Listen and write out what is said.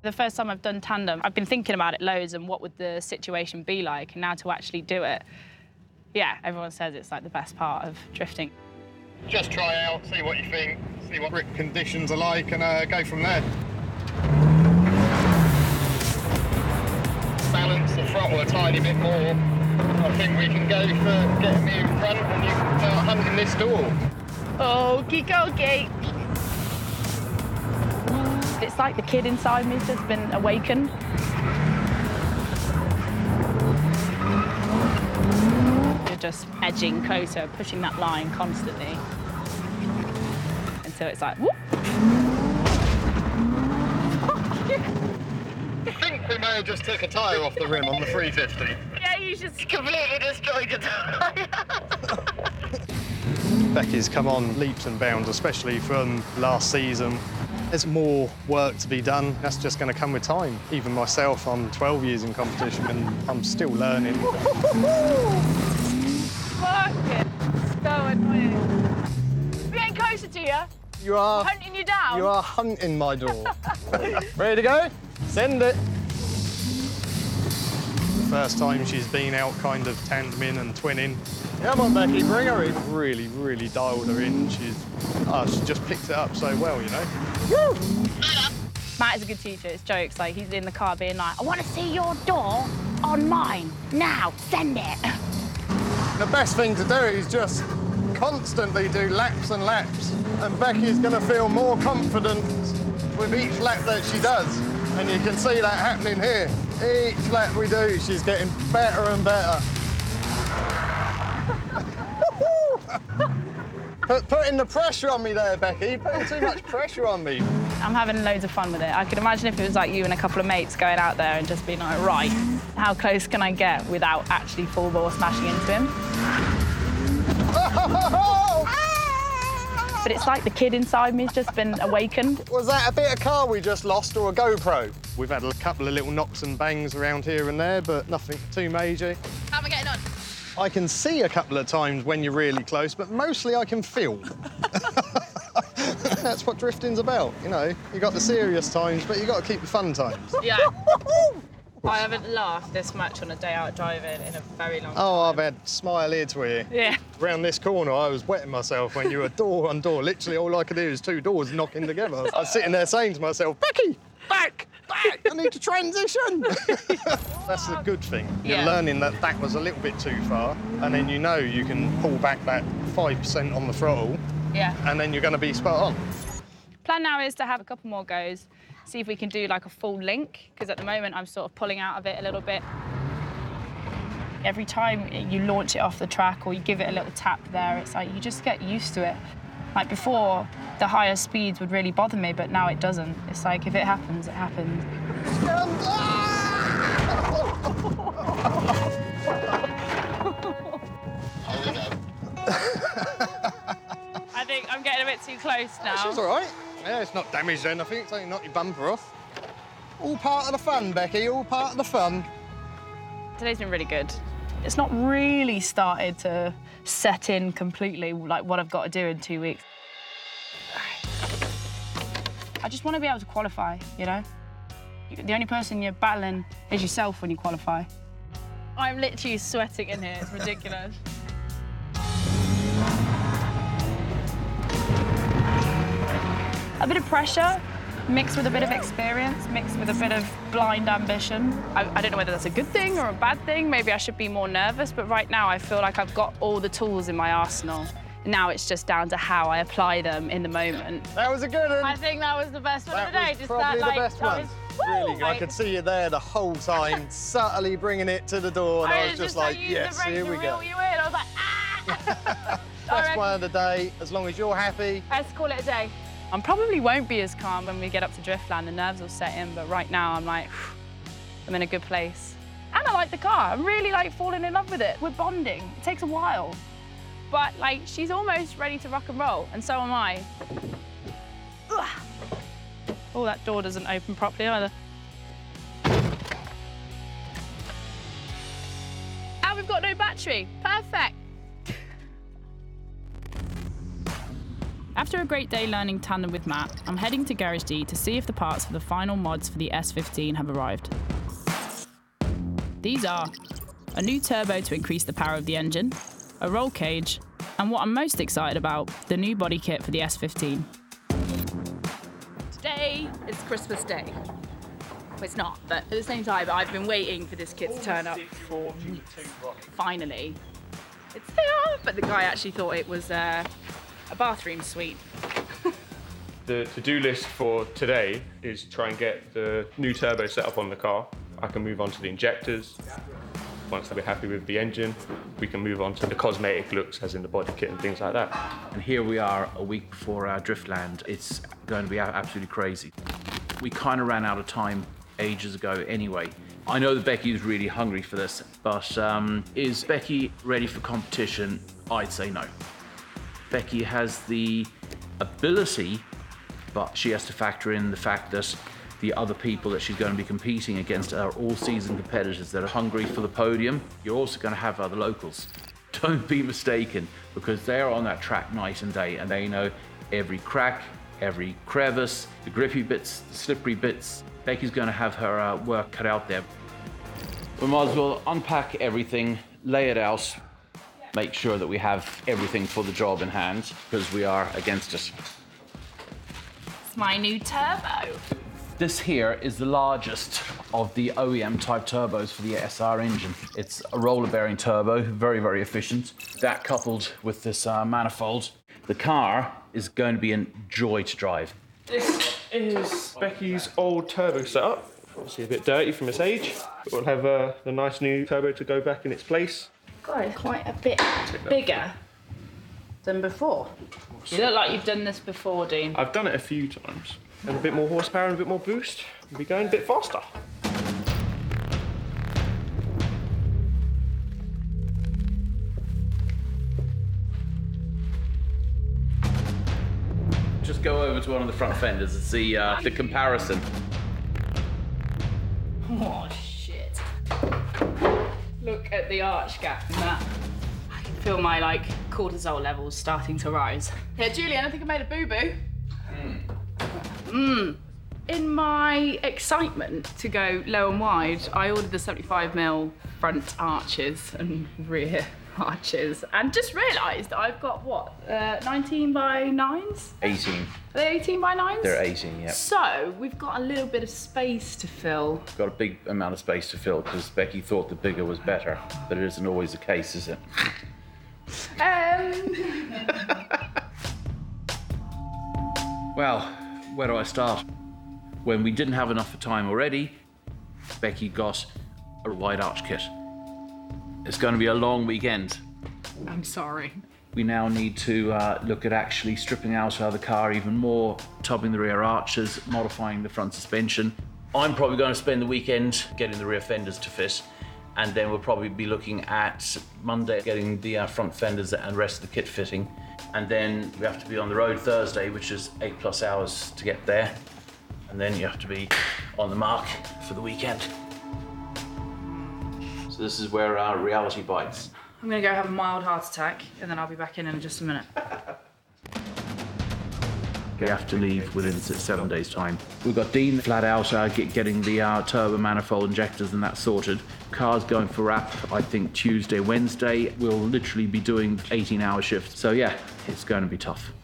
The first time I've done tandem, I've been thinking about it loads and what would the situation be like, and now to actually do it, yeah, everyone says it's like the best part of drifting. Just try out, see what you think, see what grip conditions are like, and go from there. Balance the throttle a tiny bit more. I think we can go for getting me in front and you can start hunting this door. Okie dokie. It's like the kid inside me's just been awakened. You're just edging closer, pushing that line constantly until it's like, whoop. I think we may have just took a tyre off the rim on the 350. Yeah, you just completely destroyed the tyre. Becky's come on leaps and bounds, especially from last season. There's more work to be done. That's just going to come with time. Even myself, I'm 12 years in competition and I'm still learning. Fuck it. So annoying. We ain't closer to you. You are Hunting you down. You are hunting my door. Ready to go? Send it. First time she's been out kind of tandeming and twinning. Come on, Becky, bring her in. Really, really dialed her in. She just picked it up so well, you know. Woo! Matt is a good teacher. It's jokes. Like, he's in the car being like, I want to see your door on mine. Now, send it. The best thing to do is just constantly do laps and laps. And Becky's going to feel more confident with each lap that she does. And you can see that happening here. Each lap we do, she's getting better and better. Putting the pressure on me there, Becky. Putting too much pressure on me. I'm having loads of fun with it. I could imagine if it was like you and a couple of mates going out there and just being like, right, how close can I get without actually full bore smashing into him? But it's like the kid inside me's just been awakened. Was that a bit of car we just lost or a GoPro? We've had a couple of little knocks and bangs around here and there, but nothing too major. How am I getting on? I can see a couple of times when you're really close, but mostly I can feel. That's what drifting's about, you know. You got the serious times, but you got to keep the fun times. Yeah. I haven't laughed this much on a day out driving in a very long time. Oh, I've had smile ear to ear. Yeah. Round this corner, I was wetting myself when you were door on door. Literally, all I could do is two doors knocking together. I was sitting there saying to myself, Becky, back, back, I need to transition. That's the good thing. You're learning that that was a little bit too far, and then you know you can pull back that 5% on the throttle, and then you're going to be spot on. Plan now is to have a couple more goes, see if we can do like a full link, because at the moment I'm sort of pulling out of it a little bit. Every time you launch it off the track or you give it a little tap there, it's like you just get used to it. Like before, the higher speeds would really bother me, but now it doesn't. It's like if it happens, it happens. I think I'm getting a bit too close now. She's all right. Yeah, it's not damaged then, I think. It's only knocked your bumper off. All part of the fun, Becky, all part of the fun. Today's been really good. It's not really started to set in completely, like what I've got to do in 2 weeks. I just want to be able to qualify, you know? The only person you're battling is yourself when you qualify. I'm literally sweating in here, it's ridiculous. A bit of pressure, mixed with a bit of experience, mixed with a bit of blind ambition. I don't know whether that's a good thing or a bad thing. Maybe I should be more nervous, but right now I feel like I've got all the tools in my arsenal. Now it's just down to how I apply them in the moment. That was a good one. I think that was the best one of the day. That was probably the best one. Really good. I could see you there the whole time, subtly bringing it to the door, and I was just like, yes, here we go. I was like, ah! Best one of the day, as long as you're happy. Let's call it a day. I probably won't be as calm when we get up to Driftland. The nerves will set in, but right now I'm like, I'm in a good place. And I like the car. I'm really like falling in love with it. We're bonding. It takes a while. But like, she's almost ready to rock and roll, and so am I. Ugh. Oh, that door doesn't open properly either. And we've got no battery. Perfect. After a great day learning tandem with Matt, I'm heading to Garage D to see if the parts for the final mods for the S15 have arrived. These are a new turbo to increase the power of the engine, a roll cage, and what I'm most excited about, the new body kit for the S15. Today is Christmas Day. Well, it's not, but at the same time, I've been waiting for this kit to turn up for weeks. Finally. It's here, but the guy actually thought it was a bathroom suite. The to-do list for today is try and get the new turbo set up on the car. I can move on to the injectors. Once we're happy with the engine, we can move on to the cosmetic looks, as in the body kit and things like that. And here we are a week before our Driftland. It's going to be absolutely crazy. We kind of ran out of time ages ago anyway. I know that Becky is really hungry for this, but is Becky ready for competition? I'd say no. Becky has the ability, but she has to factor in the fact that the other people that she's going to be competing against are all seasoned competitors that are hungry for the podium. You're also going to have other locals. Don't be mistaken, because they are on that track night and day, and they know every crack, every crevice, the grippy bits, the slippery bits. Becky's going to have her work cut out there. We might as well unpack everything, lay it out, make sure that we have everything for the job in hand, because we are against it. It's my new turbo. This here is the largest of the OEM type turbos for the SR engine. It's a roller bearing turbo, very, very efficient. That coupled with this manifold, the car is going to be a joy to drive. This is Becky's old turbo setup. Obviously a bit dirty from its age, but we'll have the nice new turbo to go back in its place. God, it's quite a bit bigger than before. You look like you've done this before, Dean. I've done it a few times. And a bit more horsepower and a bit more boost, we'll be going a bit faster. Just go over to one of the front fenders and see the comparison. Oh, shit. Look at the arch gap in that. I can feel my, cortisol levels starting to rise. Here, Julian, I think I made a boo-boo. In my excitement to go low and wide, I ordered the 75mm front arches and rear arches, and just realised I've got what, 19 by 9s? 18. Are they 18 by 9s? They're 18, yeah. So we've got a little bit of space to fill. Got a big amount of space to fill because Becky thought the bigger was better, but it isn't always the case, is it? Well, where do I start? When we didn't have enough time already, Becky got a wide arch kit. It's going to be a long weekend. I'm sorry. We now need to look at actually stripping out the car even more, tubbing the rear arches, modifying the front suspension. I'm probably going to spend the weekend getting the rear fenders to fit, and then we'll probably be looking at Monday getting the front fenders and rest of the kit fitting. And then we have to be on the road Thursday, which is 8+ hours to get there. And then you have to be on the mark for the weekend. So this is where our reality bites. I'm gonna go have a mild heart attack, and then I'll be back in just a minute. We have to leave within 7 days' time. We've got Dean flat out getting the turbo manifold injectors and that sorted. Car's going for wrap, I think Tuesday, Wednesday. We'll literally be doing 18-hour shifts. So yeah, it's going to be tough.